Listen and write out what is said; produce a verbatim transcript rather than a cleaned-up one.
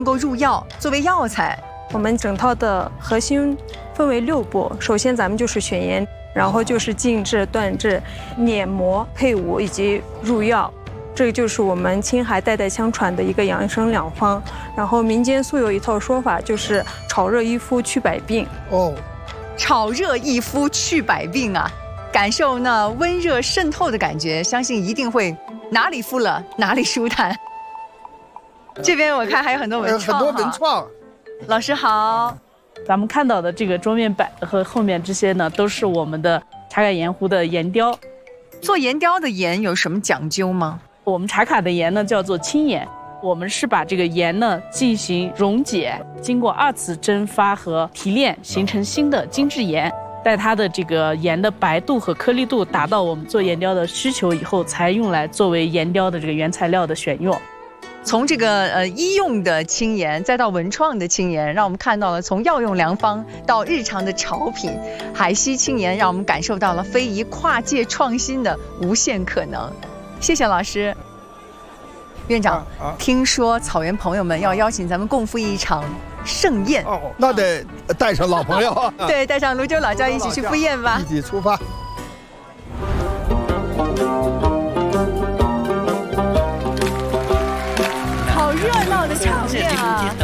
能够入药，作为药材。 我们整套的核心分为六步，首先咱们就是选盐，然后就是静置、断置、碾磨、配伍以及入药。这个就是我们青海代代相传的一个养生良方。然后民间素有一套说法，就是炒热一敷去百病。 哦， 炒热一敷去百病啊！感受那温热渗透的感觉，相信一定会哪里敷了哪里舒坦。这边我看还有很多文创， 很多文创。 老师好， 咱们看到的这个桌面摆和后面这些呢，都是我们的茶卡盐壶的盐雕。 做盐雕的盐有什么讲究吗？ 我们茶卡的盐呢叫做青盐，我们是把这个盐呢进行溶解，经过二次蒸发和提炼，形成新的精制盐。待它的这个盐的白度和颗粒度达到我们做盐雕的需求以后，才用来作为盐雕的这个原材料的选用。 从这个呃医用的青盐，再到文创的青盐，让我们看到了从药用良方到日常的潮品，海西青盐让我们感受到了非遗跨界创新的无限可能。谢谢老师。院长，啊啊、听说草原朋友们要邀请咱们共赴一场盛宴， 哦，那得带上老朋友， 对，带上泸州老窖一起去赴宴吧， 一起出发。